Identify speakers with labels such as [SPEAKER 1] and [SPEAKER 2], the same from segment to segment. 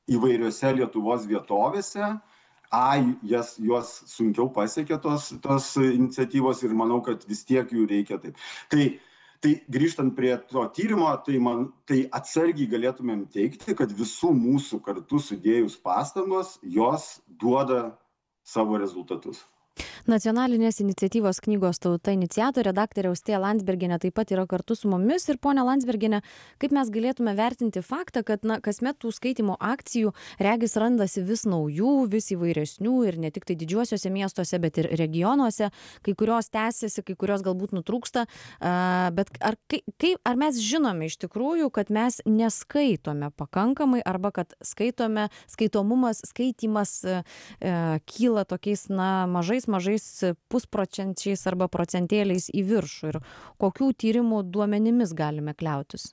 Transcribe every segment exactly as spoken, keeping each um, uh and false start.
[SPEAKER 1] įvairiose Lietuvos vietovėse, A, jas, juos sunkiau pasiekia tos, tos iniciatyvos ir manau, kad vis tiek jų reikia taip. Tai, tai grįžtant prie to tyrimo, tai, man, tai atsargiai galėtumėm teikti, kad visų mūsų kartu sudėjus pastangos, jos duoda savo rezultatus.
[SPEAKER 2] Nacionalinės iniciatyvos knygos tauta iniciatorė daktarė Austėja Landsbergienė taip pat yra kartu su mumis. Ir ponia Landsbergienė, kaip mes galėtume vertinti faktą, kad na, kasmet tų skaitymo akcijų regis randasi vis naujų, vis įvairesnių ir ne tik tai didžiuosiuose miestuose, bet ir regionuose, kai kurios tęsiasi, kai kurios galbūt nutrūksta. Bet ar, kai, ar mes žinome iš tikrųjų, kad mes neskaitome pakankamai arba kad skaitome, skaitomumas, skaitymas e, kyla tokiais na, mažais, mažais pusprocenčiais arba procentėliais į viršų ir kokių tyrimų duomenimis galime kliautis?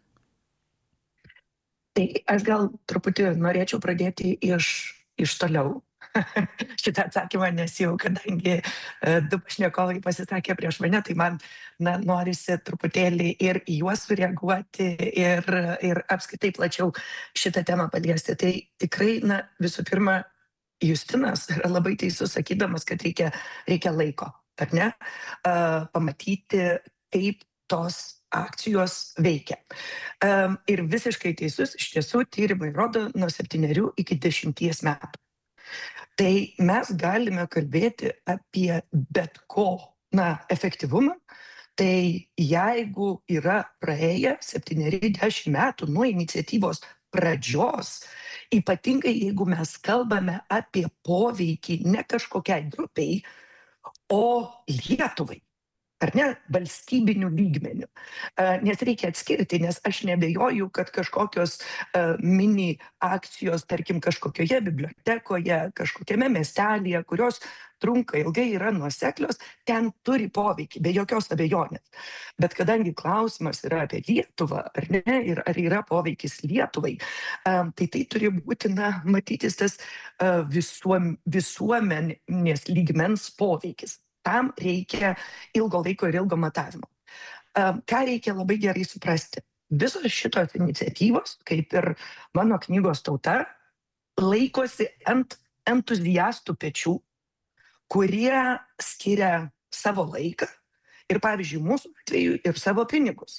[SPEAKER 3] Tai aš gal truputį norėčiau pradėti iš, iš toliau šitą atsakymą, nes jau kadangi du pašnekovai pasisakė prieš mane, tai man na, norisi truputėlį ir į juos sureaguoti ir, ir apskritai plačiau šitą temą paliesti. Tai tikrai, na, visų pirma, Justinas yra labai teisus sakydamas, kad reikia, reikia laiko, ar ne, uh, pamatyti, kaip tos akcijos veikia. Um, ir visiškai teisus, iš tiesų tyrimai rodo nuo septynerių iki dešimties metų. Tai mes galime kalbėti apie bet ko, na, efektyvumą. Tai jeigu yra praėję septyneri dešimt metų nuo iniciatyvos pradžios, ypatingai jeigu mes kalbame apie poveikį ne kažkokiai grupiai, o Lietuvai, ar ne, valstybinių lygmenių. Nes reikia atskirti, nes aš nebejoju, kad kažkokios uh, mini akcijos, tarkim, kažkokioje bibliotekoje, kažkokiame miestelėje, kurios trunka ilgai, yra nuoseklios, ten turi poveikį, be jokios abejonės. Bet kadangi klausimas yra apie Lietuvą, ar ne, ir ar yra poveikis Lietuvai, um, tai tai turi būti, na, matytis tas uh, visuom, visuomenės lygmens poveikis. Tam reikia ilgo laiko ir ilgo matavimo. Um, ką reikia labai gerai suprasti? Visos šitos iniciatyvos, kaip ir mano knygos tauta, laikosi ant entuziastų pečių, kurie skiria savo laiką ir, pavyzdžiui, mūsų atveju ir savo pinigus.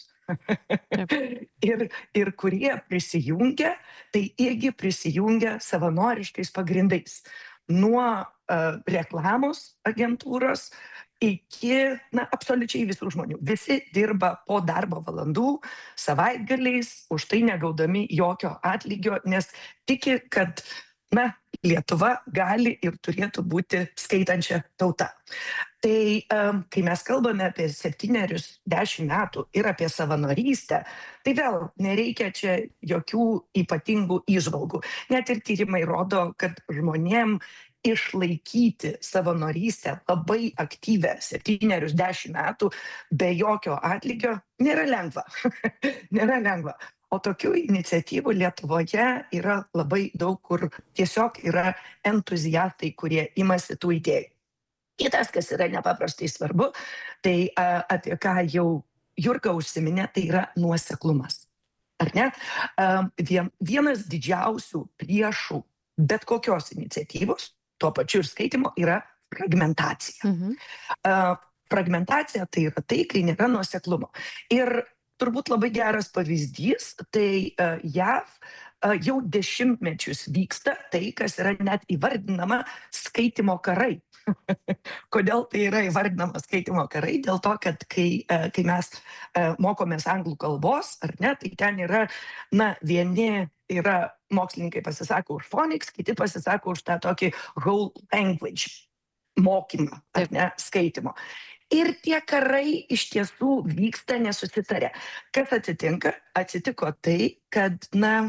[SPEAKER 3] ir, ir kurie prisijungia, tai irgi prisijungia savanoriškais pagrindais. Nuo uh, reklamos agentūros iki, na, absoliučiai visų žmonių. Visi dirba po darbo valandų, savaitgaliais, už tai negaudami jokio atlygio, nes tiki, kad na, Lietuva gali ir turėtų būti skaitančia tauta. Tai um, kai mes kalbame apie septynerius dešimt metų ir apie savanorystę, tai vėl nereikia čia jokių ypatingų įžvalgų. Net ir tyrimai rodo, kad žmonėm išlaikyti savanorystę labai aktyvę septynerius dešimt metų be jokio atlygio nėra lengva. nėra lengva. O tokių iniciatyvų Lietuvoje yra labai daug, kur tiesiog yra entuziastai, kurie imasi tų idėjų. Kitas, kas yra nepaprastai svarbu, tai a, apie ką jau Jurga užsiminė, tai yra nuoseklumas. Ar ne? A, vien, vienas didžiausių priešų bet kokios iniciatyvos, tuo pačiu ir skaitimo, yra fragmentacija. Mhm. A, fragmentacija tai yra tai, kai nėra nuoseklumo. Ir turbūt labai geras pavyzdys, tai uh, J A V uh, jau dešimtmečius vyksta tai, kas yra net įvardinama skaitimo karai. Kodėl tai yra įvardinama skaitimo karai? Dėl to, kad kai, uh, kai mes uh, mokomės anglų kalbos, ar ne, tai ten yra, na, vieni yra mokslininkai pasisako už phonics, kiti pasisako už tą tokį whole language mokymą, ar ne, skaitimo. Ir tie karai iš tiesų vyksta nesusitarę. Kas atsitinka? Atsitiko tai, kad, na,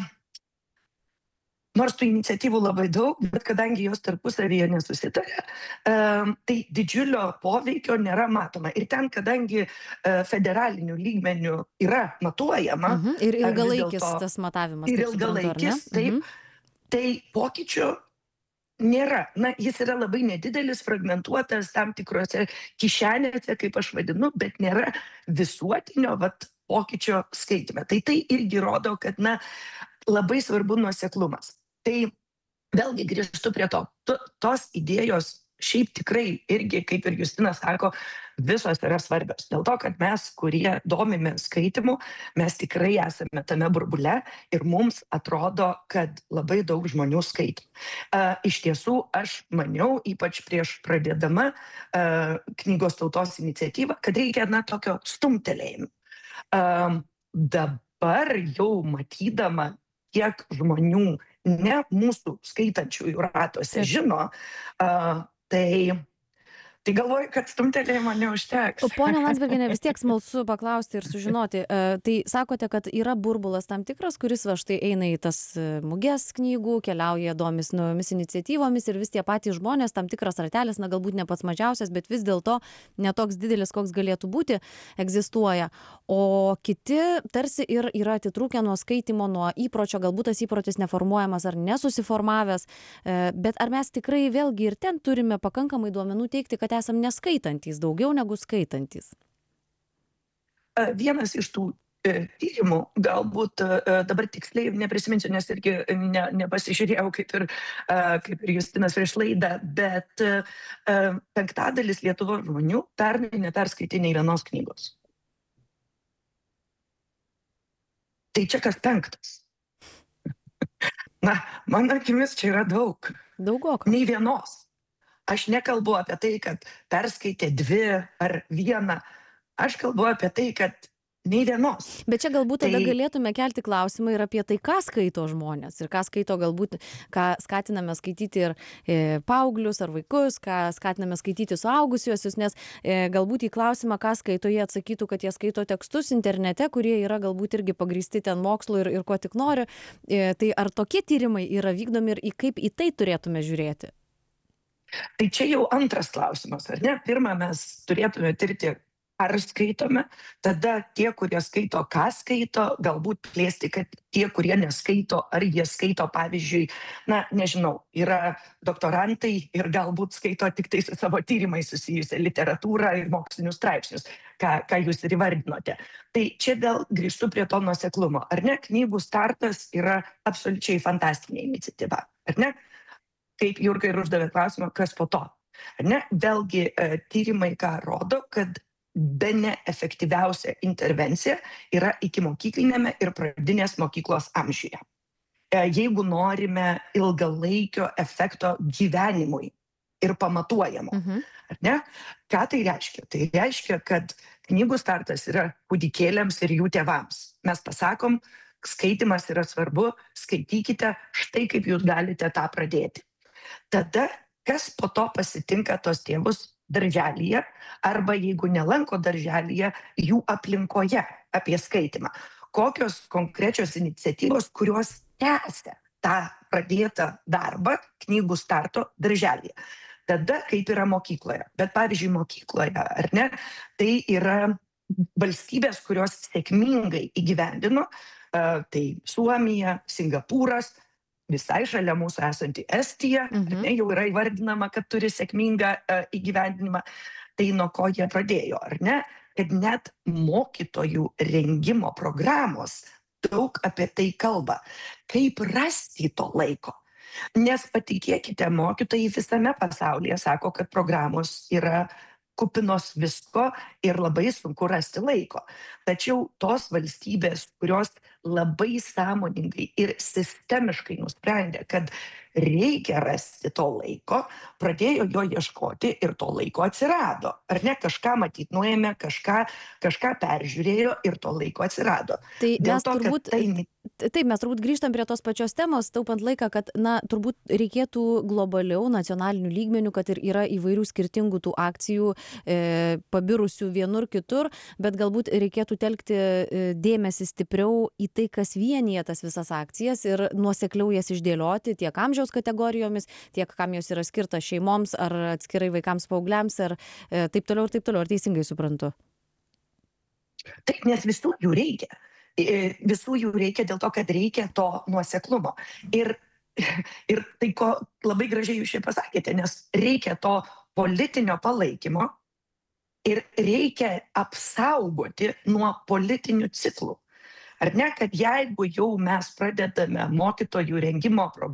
[SPEAKER 3] nors tų iniciatyvų labai daug, bet kadangi jos tarpusavyje nesusitarė, um, tai didžiulio poveikio nėra matoma. Ir ten, kadangi uh, federalinių lygmenių yra matuojama.
[SPEAKER 2] Mhm. Ir ilgalaikis dėlto, tas matavimas.
[SPEAKER 3] Ir ilgalaikis, taip, mhm. Tai pokyčio nėra. Na, jis yra labai nedidelis, fragmentuotas tam tikrose kišenėse, kaip aš vadinu, bet nėra visuotinio vat, pokyčio skaitime. Tai tai irgi rodo, kad, na, labai svarbu nuoseklumas. Tai vėlgi grįžtu prie to. Tu, tos idėjos šiaip tikrai irgi, kaip ir Justinas sako, visos yra svarbios. Dėl to, kad mes, kurie domime skaitimu, mes tikrai esame tame burbule ir mums atrodo, kad labai daug žmonių skaito. Uh, iš tiesų, aš maniau, ypač prieš pradėdama uh, knygos tautos iniciatyvą, kad reikia, na, tokio stumtelėjimo. Uh, dabar jau matydama, kiek žmonių ne mūsų skaitančiųjų ratuose žino, uh, tai, tai galvoju, kad stumtelėjimo neužteks.
[SPEAKER 2] Pone Landsbergiene, vis tiek smalsu paklausti ir sužinoti. Uh, tai sakote, kad yra burbulas tam tikras, kuris va štai eina į tas muges knygų, keliauja, domis naujomis iniciatyvomis ir vis tie patys žmonės, tam tikras ratelis, na galbūt ne pats mažiausias, bet vis dėlto netoks didelis, koks galėtų būti, egzistuoja. O kiti tarsi ir yra atitrūkę nuo skaitimo, nuo įpročio, galbūt tas įprotis neformuojamas ar nesusiformavęs, bet ar mes tikrai vėlgi ir ten turime pakankamai duomenų teikti, kad esam neskaitantys, daugiau negu skaitantys?
[SPEAKER 3] Vienas iš tų tyrimų, galbūt dabar tiksliai neprisiminsiu, nes irgi ne, nepasižiūrėjau kaip ir, kaip ir Justinas prieš laidą, bet penktadalis Lietuvos žmonių pernai neperskaitė nei vienos knygos. Tai čia kas penktas. Na, mano akimis čia yra daug.
[SPEAKER 2] Daugok.
[SPEAKER 3] Nei vienos. Aš nekalbu apie tai, kad perskaitė dvi ar vieną. Aš kalbu apie tai, kad nei vienos.
[SPEAKER 2] Bet čia galbūt tada
[SPEAKER 3] tai...
[SPEAKER 2] galėtume kelti klausimą ir apie tai, ką skaito žmonės. Ir ką skaito galbūt, ką skatiname skaityti ir e, paauglius ar vaikus, ką skatiname skaityti suaugusiuosius, nes e, galbūt į klausimą, ką skaito, jie atsakytų, kad jie skaito tekstus internete, kurie yra galbūt irgi pagrįsti ten mokslu ir, ir ko tik nori. E, tai ar tokie tyrimai yra vykdomi ir į kaip į tai turėtume žiūrėti?
[SPEAKER 3] Tai čia jau antras klausimas, ar ne? Pirmą mes turėtume tirti, ar skaitome, tada tie, kurie skaito, ką skaito, galbūt plėsti, kad tie, kurie neskaito, ar jie skaito, pavyzdžiui, na, nežinau, yra doktorantai ir galbūt skaito tik tai su savo tyrimais susijusią literatūrą ir mokslinius straipsnius, ką, ką jūs ir įvardinote. Tai čia vėl grįžtu prie to nuoseklumo. Ar ne, knygų startas yra absoliučiai fantastinė iniciatyva, ar ne? Kaip Jurga ir uždavė klausimą, kas po to. Ar ne? Vėlgi tyrimai ką rodo, kad bene efektyviausia intervencija yra ikimokyklinėme ir pradinės mokyklos amžiuje. Jeigu norime ilgalaikio efekto gyvenimui ir pamatuojamo.
[SPEAKER 2] Mhm.
[SPEAKER 3] Ar ne? Ką tai reiškia? Tai reiškia, kad knygų startas yra kūdikėliams ir jų tėvams. Mes pasakom, skaitimas yra svarbu, skaitykite, štai kaip jūs galite tą pradėti. Tada, kas po to pasitinka tos tėvus darželyje, arba jeigu nelanko darželyje, jų aplinkoje apie skaitimą. Kokios konkrečios iniciatyvos, kurios tęsia tą pradėtą darbą knygų starto darželyje. Tada kaip yra mokykloje. Bet pavyzdžiui, mokykloje, ar ne, tai yra valstybės, kurios sėkmingai įgyvendino, tai Suomija, Singapūras, visai šalia mūsų esanti Estija, mhm. ne, jau yra įvardinama, kad turi sėkmingą uh, įgyvendinimą. Tai nuo ko jie pradėjo, ar ne? Kad net mokytojų rengimo programos daug apie tai kalba. Kaip rasti to laiko? Nes patikėkite, mokytojai visame pasaulyje sako, kad programos yra kupinos visko ir labai sunku rasti laiko. Tačiau tos valstybės, kurios labai sąmoningai ir sistemiškai nusprendė, kad reikia rasti to laiko, pradėjo jo ieškoti ir to laiko atsirado. Ar ne, kažką matyt nuėmė, kažką, kažką peržiūrėjo ir to laiko atsirado.
[SPEAKER 2] Tai
[SPEAKER 3] Dėl
[SPEAKER 2] mes
[SPEAKER 3] to,
[SPEAKER 2] turbūt...
[SPEAKER 3] tai...
[SPEAKER 2] Taip, mes turbūt grįžtam prie tos pačios temos, taupant laiką, kad, na, turbūt reikėtų globaliau, nacionalinių lygmenių, kad ir yra įvairių skirtingų tų akcijų, e, pabirusių vienur kitur, bet galbūt reikėtų telkti e, dėmesį stipriau į tai, kas vienyje tas visas akcijas ir nuosekliau jas išdėlioti tiek amžiaus kategorijomis, tiek kam jos yra skirta šeimoms ar atskirai vaikams, paaugliams ar e, taip toliau ir taip toliau. Ar teisingai suprantu?
[SPEAKER 3] Taip, nes visų jų reikia. Visų jų reikia dėl to, kad reikia to nuoseklumo. Ir, ir tai, ko labai gražiai jūs čia pasakėte, nes reikia to politinio palaikymo ir reikia apsaugoti nuo politinių ciklų. Ar ne, kad jeigu jau mes pradedame mokytojų rengimo programą,